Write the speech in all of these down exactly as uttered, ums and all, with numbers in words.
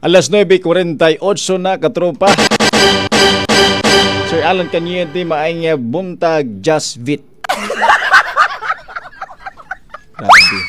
Alas nueve kuwarenta y otso na katropa. Sir Alan Cañete maay nga buntag Just Vit. Grabe.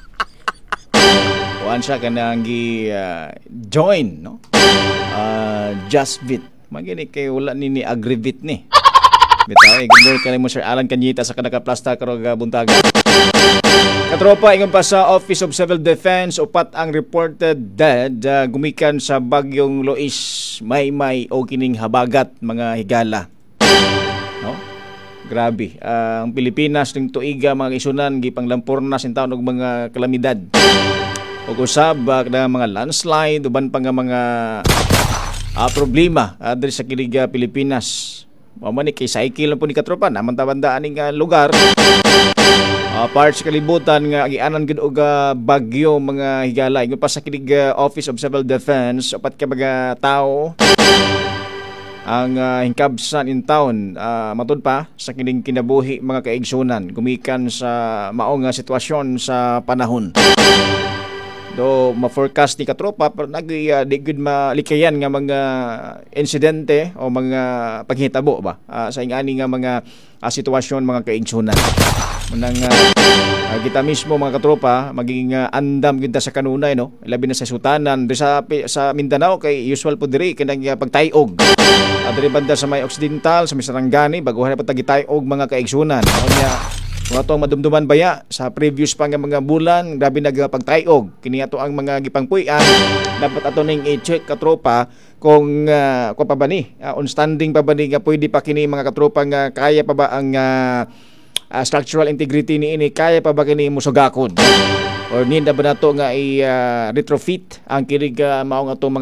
Kuan siya kanang gi uh, join no. Uh, Just Vit. Magini kay wala ni ni Agrivit ni. Bitaw ignored kanay mo Sir Alan Cañete sa kanaka plasta karong buntag. Katropa, ingon pa sa Office of Civil Defense, upat ang reported dead uh, gumikan sa bagyong Lois, Maymay o kining habagat mga higala. No? Grabe. Uh, ang Pilipinas ning tuiga mga isunan gipanglampurna sin taon og mga kalamidad. Ug usab uh, na mga landslide uban pa nga mga uh, problema uh, diri sa kilig uh, Pilipinas. Mao man ni kay cycle lang po ni katropa naman tabandaan ning uh, lugar. Uh, parts kalibutan nga agianan gid og uh, bagyo mga higala ingon pa sa kinig uh, Office of Civil Defense upat ka mga tao ang uh, hingkabsan in town uh, matud pa sa kining kinabuhi mga kaigsunan gumikan sa mao nga sitwasyon sa panahon. Do ma-forecast ni katropa pero nagi uh, di gud malikayan nga mga insidente o mga paghitabo ba uh, sa ingani nga mga uh, sitwasyon mga kaigsunan. Munang uh, uh, kita mismo mga katropa magiging uh, andam gid sa kanunay no labi na sa sutanan di sa sa Mindanao kay usual po diri kanang uh, pagtayog uh, diri banda sa may occidental sa may Sarangani baguhan pa tagitayog mga kaigsunan no nya mga to madumduman baya sa previous pa nga mga bulan grabe nagpagtayog kini ato ang mga gipangpuy-an dapat ato ning i-check katropa kung uh, ko pa ba ni uh, on standing pa ba ni nga pwede pa kini mga katropa nga kaya pa ba ang uh, Uh, structural integrity ni ini kaya pa ba kini musugakon or ninda ba nato nga i uh, retrofit ang kirig uh, mao nga to